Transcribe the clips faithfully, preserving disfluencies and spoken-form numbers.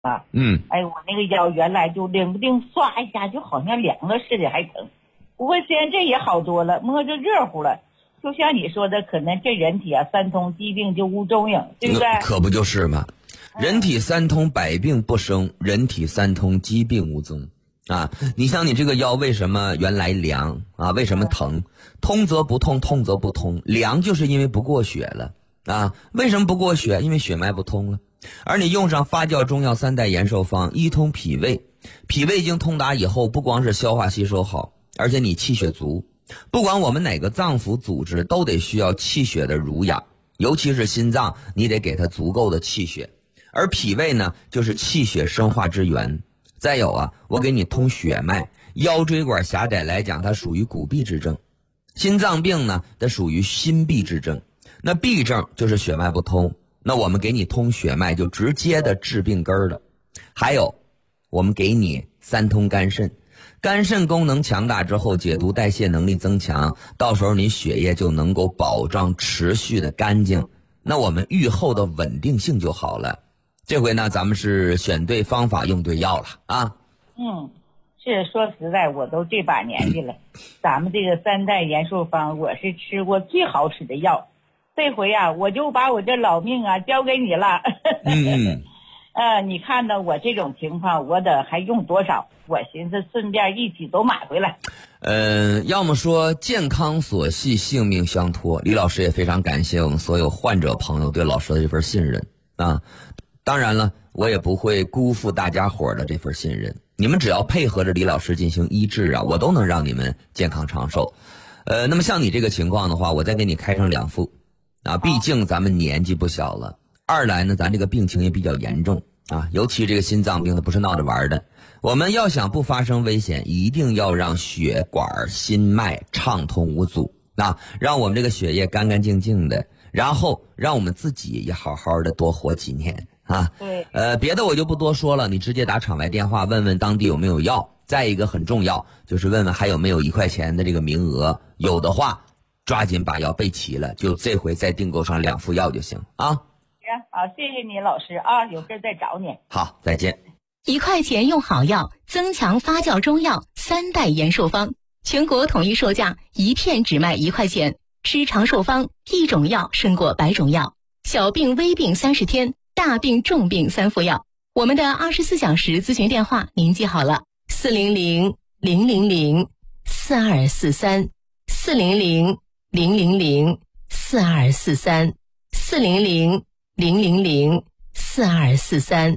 啊。 嗯， 哎，我那个腰原来就灵不灵，唰一下就好像凉了似的，还疼。不过现在这也好多了，摸着热乎了。就像你说的，可能这人体啊三通，疾病就无踪影，对不对？ 可不就是嘛。人体三通，百病不生；人体三通，疾病无踪。啊，你像你这个腰为什么原来凉啊？为什么疼？通则不痛，痛则不通。凉就是因为不过血了啊。为什么不过血？因为血脉不通了。而你用上发酵中药三代延寿方，一通脾胃，脾胃经通达以后，不光是消化吸收好，而且你气血足。不管我们哪个脏腑组织都得需要气血的濡养，尤其是心脏，你得给它足够的气血。而脾胃呢，就是气血生化之源。再有啊，我给你通血脉，腰椎管狭窄来讲，它属于骨痹之症；心脏病呢，它属于心痹之症。那痹症就是血脉不通，那我们给你通血脉，就直接的治病根儿了。还有，我们给你三通肝肾。肝肾功能强大之后，解毒代谢能力增强，到时候你血液就能够保障持续的干净，那我们愈后的稳定性就好了。这回呢，咱们是选对方法，用对药了啊。 嗯，是说实在，我都这把年纪了，咱们这个三代延寿方，我是吃过最好使的药。这回啊，我就把我这老命啊交给你了。 嗯嗯。 呃，你看到我这种情况，我得还用多少？我寻思顺便一起都买回来。 呃，要么说健康所系，性命相托。李老师也非常感谢我们所有患者朋友对老师的这份信任啊。当然了，我也不会辜负大家伙的这份信任。你们只要配合着李老师进行医治啊，我都能让你们健康长寿。呃，那么像你这个情况的话，我再给你开上两副啊，毕竟咱们年纪不小了。二来呢，咱这个病情也比较严重啊，尤其这个心脏病它不是闹着玩的。我们要想不发生危险，一定要让血管心脉畅通无阻啊，让我们这个血液干干净净的，然后让我们自己也好好的多活几年啊。 对， 呃，别的我就不多说了，你直接打场外电话问问当地有没有药。再一个很重要，就是问问还有没有一块钱的这个名额，有的话抓紧把药备齐了，就这回再订购上两副药就行啊。 好，谢谢你老师啊，有事再找你。 好，再见。 一块钱用好药，增强发酵中药三代延寿方，全国统一售价，一片只卖一块钱。吃长寿方，一种药胜过百种药。小病微病三十天，大病重病三副药。我们的二十四小时咨询电话您记好了：四零零零零零四二四三，四零零零零零四二四三，四零零零零零四二四三。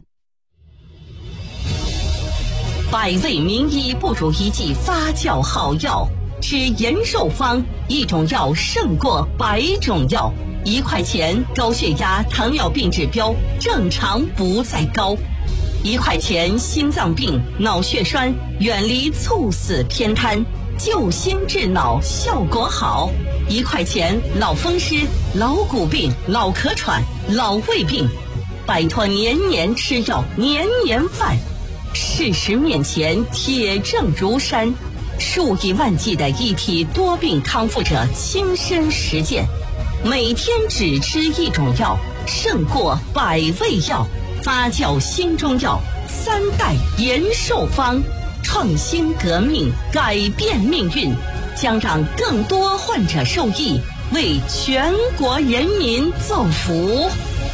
百味名医不如一剂发酵好药，吃延寿方，一种药胜过百种药。一块钱，高血压、糖尿病指标正常不再高。一块钱，心脏病、脑血栓远离猝死偏瘫，救心治脑效果好。一块钱，老风湿、老骨病、老咳喘、老胃病，摆脱年年吃药、年年犯。事实面前，铁证如山，数以万计的一体多病康复者亲身实践，每天只吃一种药，胜过百味药。发酵新中药，三代延寿方，创新革命，改变命运，将让更多患者受益，为全国人民造福。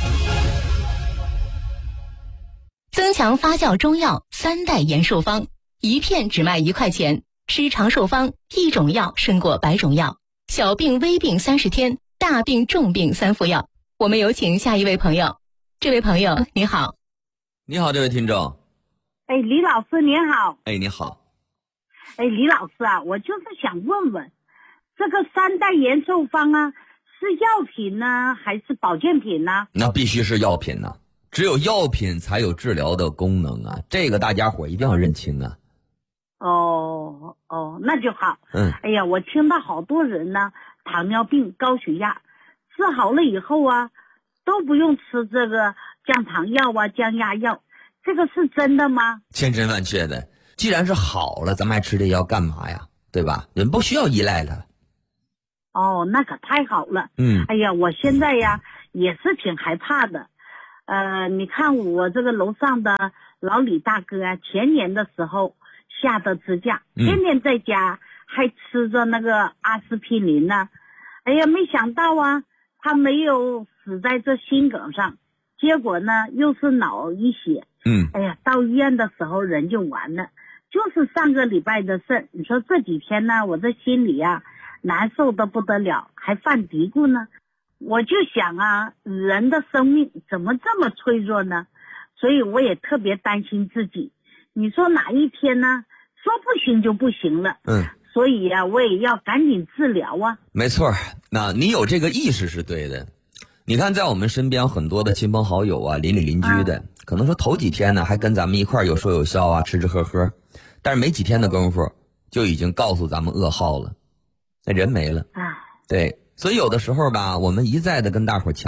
增强发酵中药三代延寿方，一片只卖一块钱。吃长寿方，一种药胜过百种药。小病微病三十天，大病重病三副药。我们有请下一位朋友。这位朋友你好。 你好，这位听众。 哎，李老师您好。 哎，你好。 哎，李老师啊，我就是想问问，这个三代延寿方啊，是药品呢还是保健品呢？ 那必须是药品呢，只有药品才有治疗的功能啊，这个大家伙一定要认清啊。 哦哦，那就好。 嗯。 哎呀，我听到好多人呢，糖尿病、高血压治好了以后啊，都不用吃这个降糖药啊、降压药，这个是真的吗？ 千真万确的。既然是好了，咱们还吃这药干嘛呀？对吧？人不需要依赖它。 哦，那可太好了。 嗯。 哎呀，我现在呀也是挺害怕的。 呃，你看我这个楼上的老李大哥啊，前年的时候下的支架，天天在家还吃着那个阿司匹林呢。哎呀，没想到啊，他没有死在这心梗上，结果呢又是脑溢血。 嗯， 哎呀，到医院的时候人就完了。就是上个礼拜的事，你说这几天呢，我这心里啊难受的不得了，还犯嘀咕呢。我就想啊，人的生命怎么这么脆弱呢？所以我也特别担心自己。你说哪一天呢，说不行就不行了。 嗯， 所以啊，我也要赶紧治疗啊。 没错，那你有这个意识是对的。你看，在我们身边很多的亲朋好友啊，邻里邻居的，啊、可能说头几天呢还跟咱们一块儿有说有笑啊，吃吃喝喝，但是没几天的功夫就已经告诉咱们噩耗了，那人没了。 啊， 对，所以有的时候吧，我们一再的跟大伙儿强